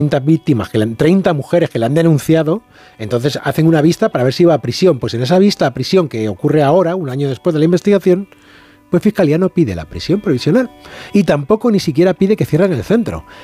30 víctimas, 30 mujeres que le han denunciado, entonces hacen una vista para ver si va a prisión. Pues en esa vista a prisión que ocurre ahora, un año después de la investigación, pues Fiscalía no pide la prisión provisional y tampoco ni siquiera pide que cierren el centro.